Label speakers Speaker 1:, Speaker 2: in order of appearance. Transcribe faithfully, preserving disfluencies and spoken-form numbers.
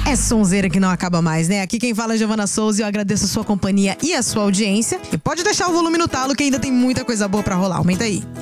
Speaker 1: É sonzeira que não acaba mais, né? Aqui quem fala é Giovana Souza e eu agradeço a sua companhia e a sua audiência. E pode deixar o volume no talo que ainda tem muita coisa boa pra rolar. Aumenta aí.